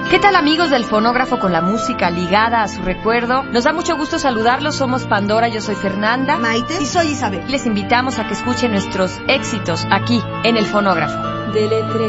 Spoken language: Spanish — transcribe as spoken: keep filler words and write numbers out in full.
¿Qué tal, amigos del Fonógrafo con la música ligada a su recuerdo? Nos da mucho gusto saludarlos, somos Pandora, yo soy Fernanda. Maite. Y soy Isabel. Les invitamos a que escuchen nuestros éxitos aquí en el Fonógrafo. Deletre